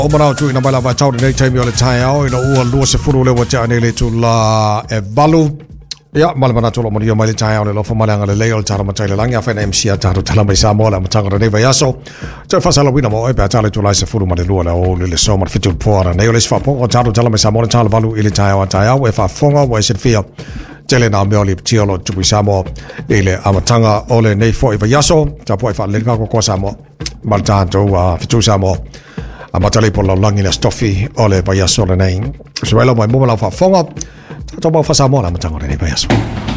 Omana tu ina bala va chau nei time yo le tai au ina ua lua se furu le wacha nei le tu la e valu ya malmana tu lo mo yo mai le tai au le lo fa malanga le leo tara ma tai le langi afa na MC ta ro tala mai sa mo la matanga nei va yaso tu fa sala wina mo e pa tala tu la se furu ma le lua la o le so ma fitu pora nei le fa po o tala mai sa mo tala valu ile tai au e fa fonga wa se fia tele na me oli tiolo tu sa mo ile amatanga ole nei fo e va yaso ta po e fa le ko sa mo malta to fitu sa mo a matali po la langi na stoffi ole pa yaso le nei so mai mo la fa fonga to mo fa sa mo la matanga nei pa yaso